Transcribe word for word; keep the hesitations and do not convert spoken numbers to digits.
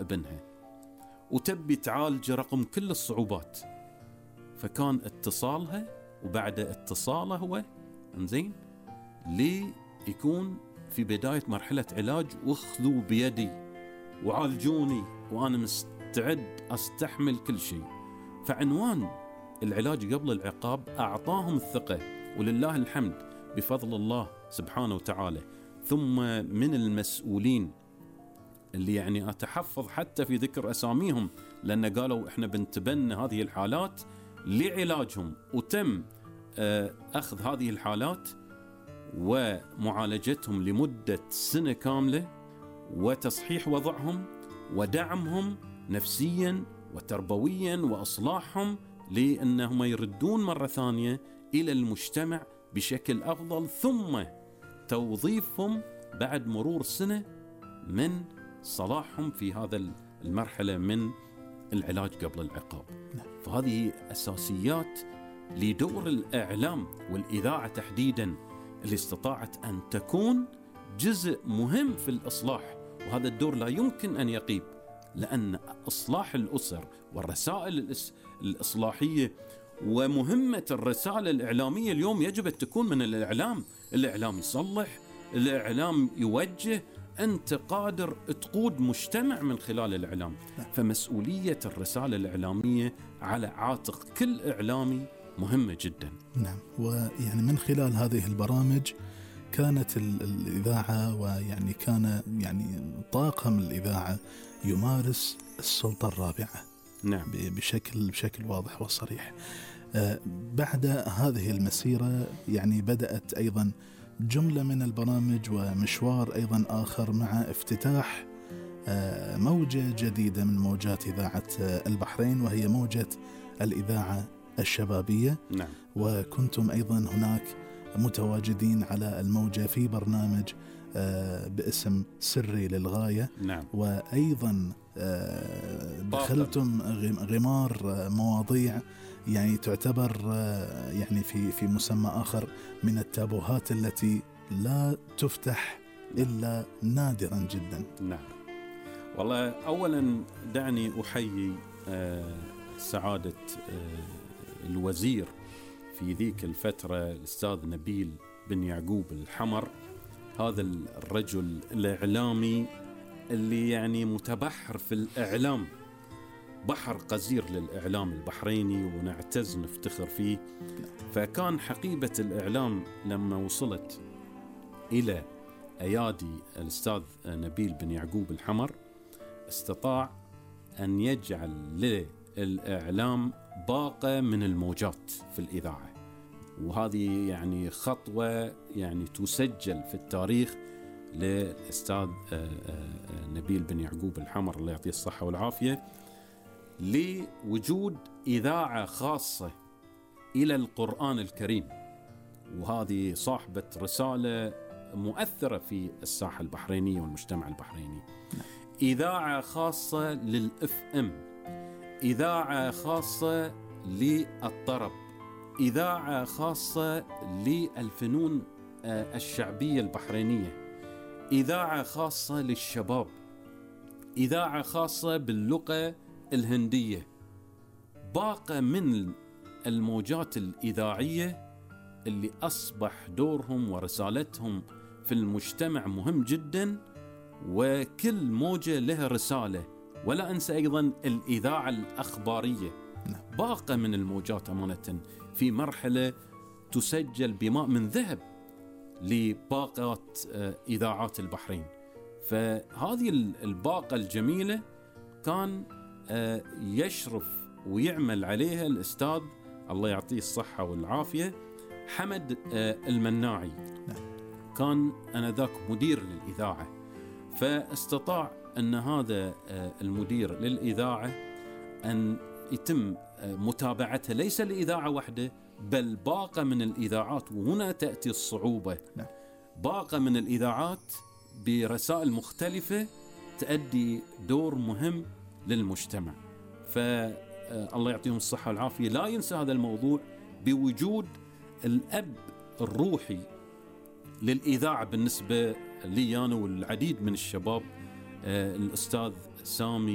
ابنها وتبي تعالج رقم كل الصعوبات، فكان اتصالها وبعد اتصاله هو انزين لي يكون في بداية مرحلة علاج، واخذوا بيدي وعالجوني وأنا مستعد أستحمل كل شيء. فعنوان العلاج قبل العقاب أعطاهم الثقة، ولله الحمد بفضل الله سبحانه وتعالى. ثم من المسؤولين اللي يعني أتحفظ حتى في ذكر أساميهم، لأن قالوا إحنا بنتبنى هذه الحالات لعلاجهم، وتم أخذ هذه الحالات ومعالجتهم لمدة سنة كاملة، وتصحيح وضعهم ودعمهم نفسيا وتربويا وإصلاحهم لأنهم يردون مرة ثانية إلى المجتمع بشكل أفضل، ثم توظيفهم بعد مرور سنة من صلاحهم في هذا المرحلة من العلاج قبل العقاب. فهذه أساسيات لدور الإعلام والإذاعة تحديدا اللي استطاعت أن تكون جزء مهم في الإصلاح، وهذا الدور لا يمكن أن يغيب، لأن إصلاح الأسر والرسائل الإصلاحية ومهمة الرسالة الإعلامية اليوم يجب أن تكون من الإعلام. الإعلام يصلح، الإعلام يوجه، أنت قادر تقود مجتمع من خلال الإعلام. فمسؤولية الرسالة الإعلامية على عاتق كل إعلامي مهمة جدا. نعم، ويعني من خلال هذه البرامج كانت الإذاعة ويعني كان يعني طاقم الإذاعة يمارس السلطة الرابعة. نعم، بشكل بشكل واضح وصريح. بعد هذه المسيرة يعني بدأت أيضا جملة من البرامج ومشوار أيضا آخر مع افتتاح موجة جديدة من موجات إذاعة البحرين، وهي موجة الإذاعة الشبابية. نعم. وكنتم أيضا هناك متواجدين على الموجة في برنامج باسم سري للغاية. نعم. وأيضا دخلتم غمار مواضيع يعني تعتبر يعني في في مسمى آخر من التابوهات التي لا تفتح إلا نادرا جدا. نعم، والله أولا دعني أحيي سعادة الوزير في ذيك الفترة الأستاذ نبيل بن يعقوب الحمر، هذا الرجل الإعلامي اللي يعني متبحر في الإعلام، بحر قزير للإعلام البحريني ونعتز نفتخر فيه. فكان حقيبة الإعلام لما وصلت إلى أيادي الأستاذ نبيل بن يعقوب الحمر استطاع أن يجعل للإعلام باقة من الموجات في الإذاعة، وهذه يعني خطوة يعني تسجل في التاريخ للأستاذ نبيل بن يعقوب الحمر الله يعطيه الصحة والعافية، لوجود إذاعة خاصة إلى القرآن الكريم، وهذه صاحبة رسالة مؤثرة في الساحة البحرينية والمجتمع البحريني. إذاعة خاصة للإف إم، إذاعة خاصة للطرب، إذاعة خاصة للفنون الشعبية البحرينية، إذاعة خاصة للشباب، إذاعة خاصة باللغة الهندية. باقة من الموجات الإذاعية اللي أصبح دورهم ورسالتهم في المجتمع مهم جدا، وكل موجة لها رسالة. ولا أنسى أيضا الإذاعة الأخبارية، باقة من الموجات أمانة في مرحلة تسجل بماء من ذهب لباقات إذاعات البحرين. فهذه الباقة الجميلة كان يشرف ويعمل عليها الأستاذ الله يعطيه الصحة والعافية حمد المناعي، كان أنذاك مدير للإذاعة. فاستطاع أن هذا المدير للإذاعة أن يتم متابعتها ليس لإذاعة واحدة بل باقة من الإذاعات، وهنا تأتي الصعوبة. باقة من الإذاعات برسائل مختلفة تؤدي دور مهم للمجتمع. فالله يعطيهم الصحة والعافية لا ينسى هذا الموضوع بوجود الأب الروحي للإذاعة بالنسبة لي أنا والعديد من الشباب، الأستاذ سامي